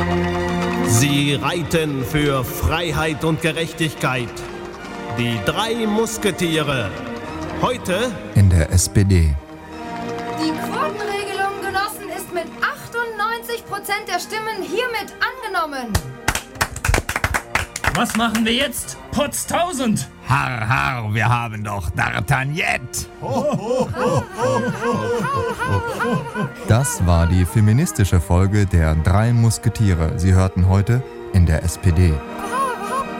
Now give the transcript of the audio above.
Sie reiten für Freiheit und Gerechtigkeit. Die 3 Musketiere. Heute in der SPD. Die Quotenregelung, Genossen, ist mit 98% der Stimmen hiermit angenommen. Was machen wir jetzt? Potz 1000! Harr, harr, wir haben doch D'Artagnan. Das war die feministische Folge der 3 Musketiere. Sie hörten heute in der SPD.